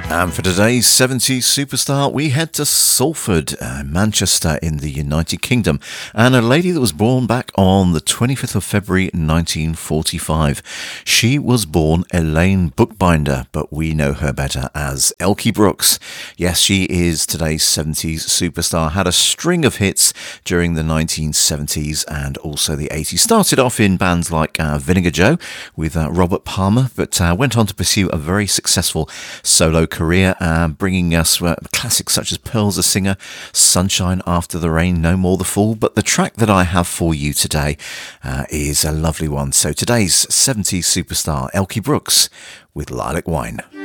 And for today's 70s superstar, we head to Salford, Manchester in the United Kingdom, and a lady that was born back on the 25th of February 1945. She was born Elaine Bookbinder, but we know her better as Elkie Brooks. Yes, she is today's 70s superstar, had a string of hits during the 1970s and also the 80s. Started off in bands like Vinegar Joe with Robert Palmer, but went on to pursue a very successful solo career, bringing us classics such as Pearl's a Singer, Sunshine After the Rain, No More the Fool. But the track that I have for you today is a lovely one. So today's 70s superstar, Elkie Brooks with Lilac Wine.